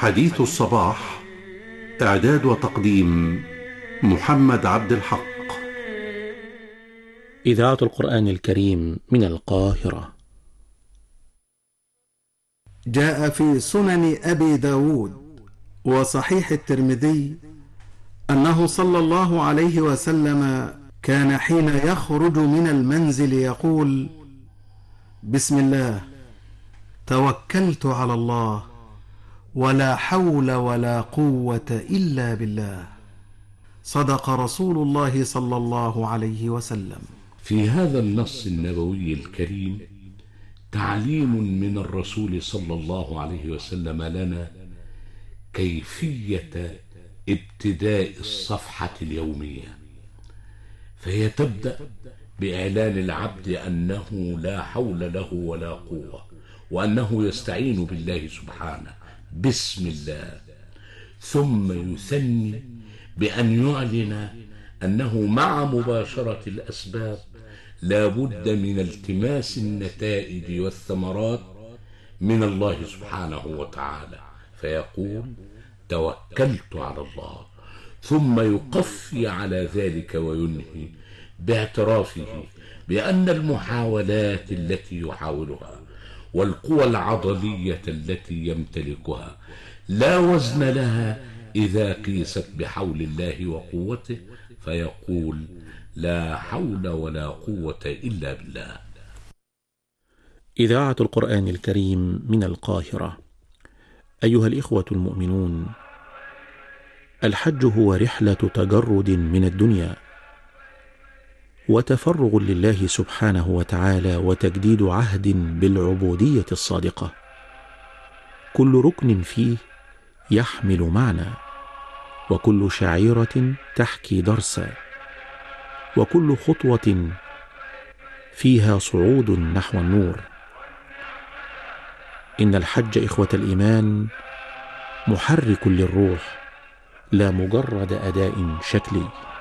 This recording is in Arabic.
حديث الصباح. إعداد وتقديم محمد عبد الحق. إذاعة القرآن الكريم من القاهرة. جاء في سنن أبي داود وصحيح الترمذي أنه صلى الله عليه وسلم كان حين يخرج من المنزل يقول: بسم الله، توكلت على الله، ولا حول ولا قوة إلا بالله. صدق رسول الله صلى الله عليه وسلم. في هذا النص النبوي الكريم تعليم من الرسول صلى الله عليه وسلم لنا كيفية ابتداء الصفحة اليومية، فهي تبدأ بإعلان العبد أنه لا حول له ولا قوة، وأنه يستعين بالله سبحانه بسم الله، ثم يثني بأن يعلن أنه مع مباشرة الأسباب لا بد من التماس النتائج والثمرات من الله سبحانه وتعالى، فيقول: توكلت على الله، ثم يقفي على ذلك وينهي باعترافه بأن المحاولات التي يحاولها والقوى العضلية التي يمتلكها لا وزن لها إذا قيست بحول الله وقوته، فيقول: لا حول ولا قوة إلا بالله. إذاعة القرآن الكريم من القاهرة. أيها الإخوة المؤمنون، الحج هو رحلة تجرد من الدنيا وتفرغ لله سبحانه وتعالى وتجديد عهد بالعبودية الصادقة. كل ركن فيه يحمل معنى، وكل شعيرة تحكي درسا، وكل خطوة فيها صعود نحو النور. إن الحج إخوة الإيمان محرك للروح، لا مجرد أداء شكلي.